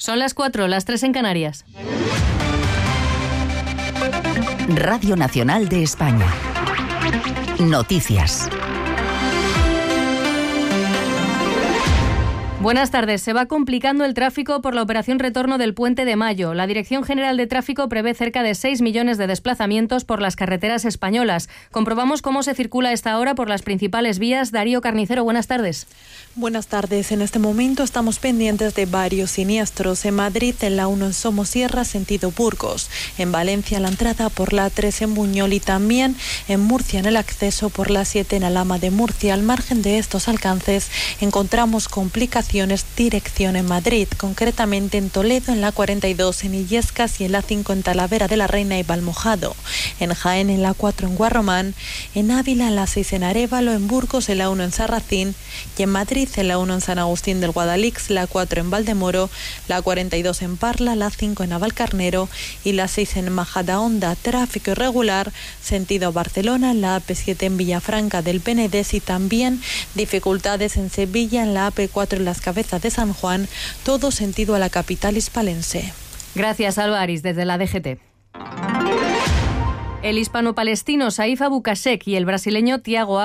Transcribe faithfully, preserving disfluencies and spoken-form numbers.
Son las cuatro, las tres en Canarias. Radio Nacional de España. Noticias. Buenas tardes. Se va complicando el tráfico por la operación retorno del Puente de Mayo. La Dirección General de Tráfico prevé cerca de seis millones de desplazamientos por las carreteras españolas. Comprobamos cómo se circula a esta hora por las principales vías. Darío Carnicero, buenas tardes. Buenas tardes. En este momento estamos pendientes de varios siniestros. En Madrid, en la uno en Somosierra, sentido Burgos. En Valencia, la entrada por la tres en Buñol y también en Murcia, en el acceso por la siete en Alhama de Murcia. Al margen de estos alcances, encontramos complicaciones dirección en Madrid, concretamente en Toledo, en la cuarenta y dos en Illescas y en la cinco en Talavera de la Reina y Valmojado. En Jaén, en la cuatro en Guarromán. En Ávila, en la seis en Arévalo. En Burgos, en la uno en Sarracín. Y en Madrid, en la uno en San Agustín del Guadalix, la cuatro en Valdemoro, la cuarenta y dos en Parla, la cinco en Navalcarnero y la seis en Majadahonda. Tráfico irregular, sentido Barcelona, en la A P siete en Villafranca del Penedés y también dificultades en Sevilla, en la A P cuatro en las Cabezas de San Juan, todo sentido a la capital hispalense. Gracias, Álvarez, desde la D G T. El hispano-palestino Saif Abu Qasek y el brasileño Thiago